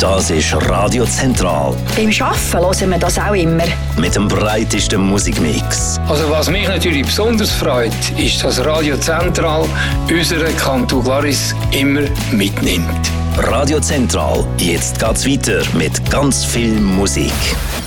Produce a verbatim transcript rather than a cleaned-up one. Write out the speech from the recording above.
Das ist Radio Zentral. Beim Arbeiten hören wir das auch immer. Mit dem breitesten Musikmix. Also was mich natürlich besonders freut, ist, dass Radio Zentral unseren Kanton Glaris immer mitnimmt. Radio Zentral, jetzt geht's weiter mit ganz viel Musik.